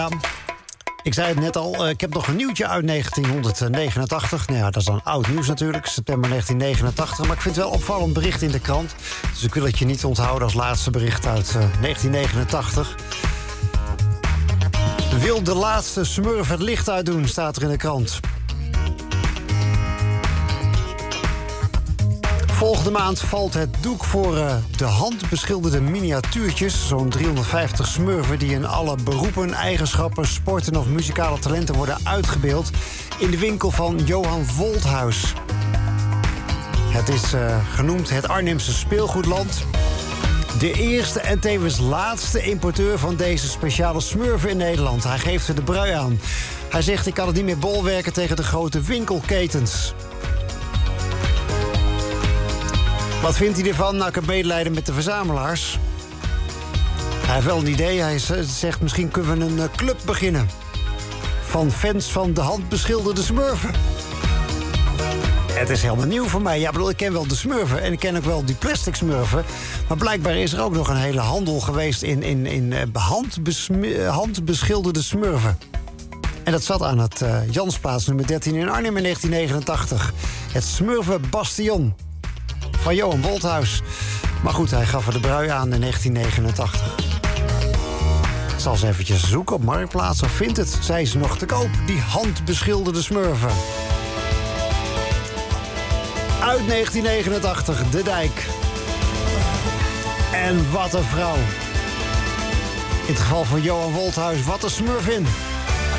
Ik zei het net al, ik heb nog een nieuwtje uit 1989. Nou ja, dat is dan oud nieuws natuurlijk, september 1989. Maar ik vind het wel opvallend bericht in de krant. Dus ik wil het je niet onthouden als laatste bericht uit 1989. Wil de laatste smurf het licht uitdoen, staat er in de krant. Volgende maand valt het doek voor de handbeschilderde miniatuurtjes. Zo'n 350 smurfen die in alle beroepen, eigenschappen, sporten of muzikale talenten worden uitgebeeld in de winkel van Johan Wolthuis. Het is genoemd het Arnhemse speelgoedland. De eerste en tevens laatste importeur van deze speciale smurfen in Nederland. Hij geeft er de brui aan. Hij zegt, ik kan het niet meer bolwerken tegen de grote winkelketens. Wat vindt hij ervan? Nou, ik heb medelijden met de verzamelaars. Hij heeft wel een idee. Hij zegt, misschien kunnen we een club beginnen. Van fans van de handbeschilderde smurfen. Het is helemaal nieuw voor mij. Ja, bedoel, ik ken wel de smurfen en ik ken ook wel die plastic smurfen. Maar blijkbaar is er ook nog een hele handel geweest in handbeschilderde smurfen. En dat zat aan het Jansplaats nummer 13 in Arnhem in 1989. Het Smurfenbastion van Johan Wolthuis. Maar goed, hij gaf er de brui aan in 1989. Ik zal eens eventjes zoeken op Marktplaats of vindt het. Zijn ze nog te koop, die handbeschilderde smurfen. Uit 1989, De Dijk. En wat een vrouw. In het geval van Johan Wolthuis, wat een smurfin.